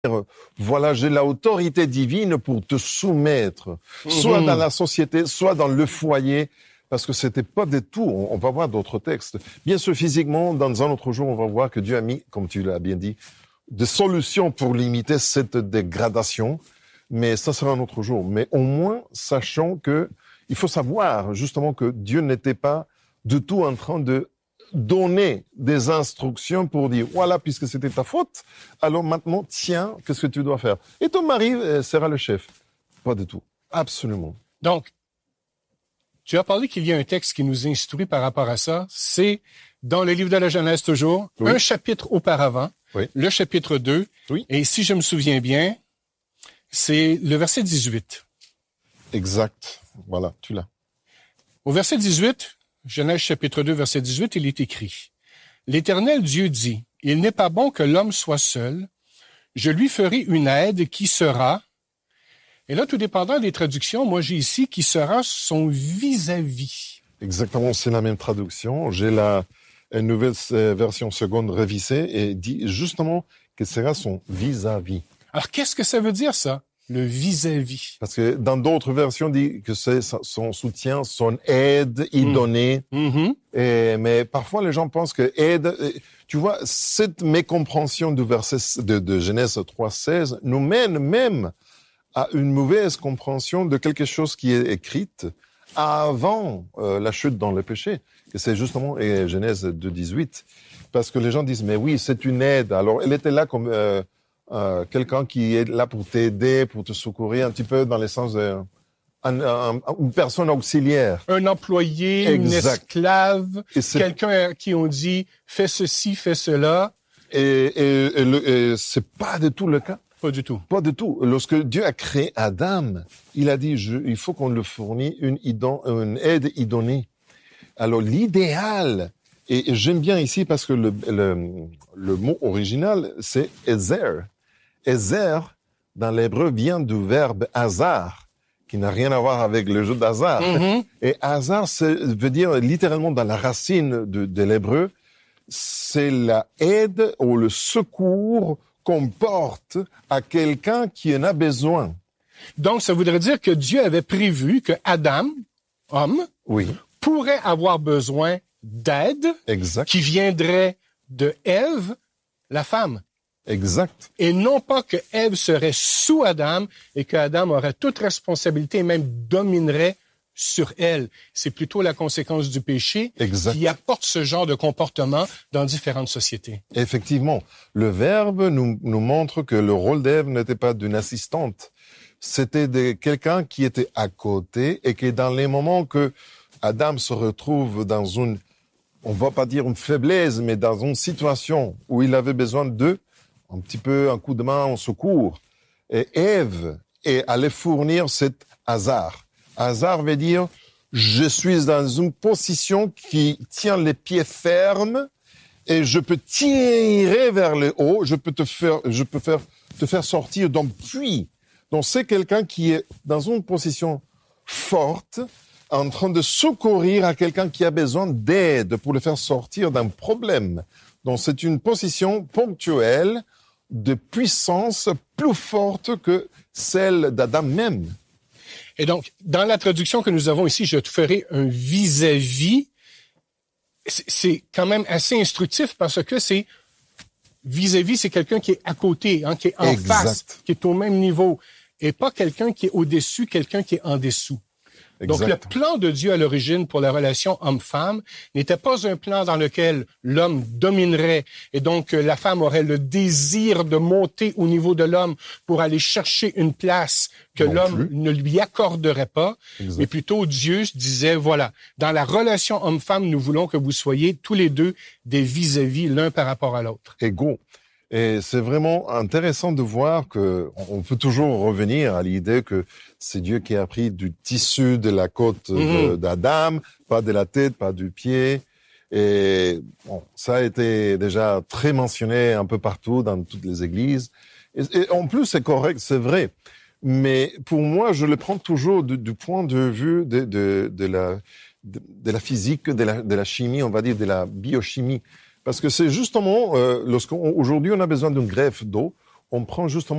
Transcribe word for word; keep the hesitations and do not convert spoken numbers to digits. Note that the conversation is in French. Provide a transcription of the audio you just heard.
voilà, j'ai l'autorité divine pour te soumettre, soit mmh. dans la société, soit dans le foyer, parce que c'était pas du tout, on, on va voir d'autres textes. Bien sûr, physiquement, dans un autre jour, on va voir que Dieu a mis, comme tu l'as bien dit, des solutions pour limiter cette dégradation, mais ça sera un autre jour. Mais au moins, sachant que, il faut savoir, justement, que Dieu n'était pas du tout en train de donner des instructions pour dire, voilà, puisque c'était ta faute, alors maintenant, tiens, qu'est-ce que tu dois faire? Et ton mari euh, sera le chef. Pas du tout. Absolument. Donc, tu as parlé qu'il y a un texte qui nous instruit par rapport à ça. C'est dans le livre de la Genèse toujours, oui. un chapitre auparavant, oui. le chapitre deux. Oui. Et si je me souviens bien, c'est le verset dix-huit. Exact. Voilà, tu l'as. Au verset dix-huit, Genèse chapitre deux, verset dix-huit, il est écrit « L'Éternel Dieu dit, « Il n'est pas bon que l'homme soit seul. Je lui ferai une aide qui sera... » Et là, tout dépendant des traductions, moi j'ai ici « qui sera son vis-à-vis ». Exactement, c'est la même traduction. J'ai la une nouvelle version seconde révisée et dit justement que sera son vis-à-vis. Alors, qu'est-ce que ça veut dire, ça? Le vis-à-vis. Parce que dans d'autres versions, on dit que c'est son soutien, son aide idonnée. Mm-hmm. Et, mais parfois, les gens pensent que aide... Tu vois, cette mécompréhension du verset de, de Genèse trois seize nous mène même à une mauvaise compréhension de quelque chose qui est écrite avant euh, la chute dans le péché. Et c'est justement et Genèse deux dix-huit. Parce que les gens disent, mais oui, c'est une aide. Alors, elle était là comme... Euh, Euh, quelqu'un qui est là pour t'aider, pour te secourir, un petit peu dans le sens de un, un, une personne auxiliaire. Un employé, exact. Une esclave, quelqu'un à qui on dit fais ceci, fais cela. Et, et, et, le, et c'est pas du tout le cas. Pas du tout. Pas du tout. Lorsque Dieu a créé Adam, il a dit je, il faut qu'on le fournisse une, idon, une aide idonnée. Alors l'idéal, et, et j'aime bien ici parce que le, le, le mot original c'est Ezer. Ezer, dans l'hébreu, vient du verbe hasard, qui n'a rien à voir avec le jeu d'hasard. Mm-hmm. Et hasard, ça veut dire littéralement dans la racine de, de l'hébreu, c'est la aide ou le secours qu'on porte à quelqu'un qui en a besoin. Donc, ça voudrait dire que Dieu avait prévu que Adam, homme, oui. pourrait avoir besoin d'aide exact. Qui viendrait de Ève, la femme. Exact. Et non pas que Ève serait sous Adam et que Adam aurait toute responsabilité et même dominerait sur elle. C'est plutôt la conséquence du péché exact. Qui apporte ce genre de comportement dans différentes sociétés. Effectivement. Le Verbe nous, nous montre que le rôle d'Ève n'était pas d'une assistante. C'était de quelqu'un qui était à côté et qui, dans les moments que Adam se retrouve dans une, on va pas dire une faiblesse, mais dans une situation où il avait besoin d'eux, un petit peu un coup de main en secours. Et Ève est allée fournir cet hasard. Hasard veut dire, je suis dans une position qui tient les pieds fermes et je peux tirer vers le haut, je peux te faire, je peux faire, te faire sortir d'un puits. Donc c'est quelqu'un qui est dans une position forte, en train de secourir à quelqu'un qui a besoin d'aide pour le faire sortir d'un problème. Donc c'est une position ponctuelle de puissance plus forte que celle d'Adam même. Et donc, dans la traduction que nous avons ici, je te ferai un vis-à-vis. C'est quand même assez instructif parce que c'est vis-à-vis, c'est quelqu'un qui est à côté, hein, qui est en exact. Face, qui est au même niveau, et pas quelqu'un qui est au-dessus, quelqu'un qui est en dessous. Donc, exact. Le plan de Dieu à l'origine pour la relation homme-femme n'était pas un plan dans lequel l'homme dominerait et donc la femme aurait le désir de monter au niveau de l'homme pour aller chercher une place que non l'homme plus. Ne lui accorderait pas, exact. Mais plutôt Dieu disait, voilà, dans la relation homme-femme, nous voulons que vous soyez tous les deux des vis-à-vis l'un par rapport à l'autre. Égaux. Et c'est vraiment intéressant de voir que on peut toujours revenir à l'idée que c'est Dieu qui a pris du tissu de la côte mmh. d'Adam, pas de la tête, pas du pied. Et bon, ça a été déjà très mentionné un peu partout dans toutes les églises. Et, et en plus, c'est correct, c'est vrai. Mais pour moi, je le prends toujours du, du point de vue de, de, de, la, de, de la physique, de la, de la chimie, on va dire de la biochimie. Parce que c'est justement, euh, lorsqu'aujourd'hui on a besoin d'une greffe d'eau, on prend justement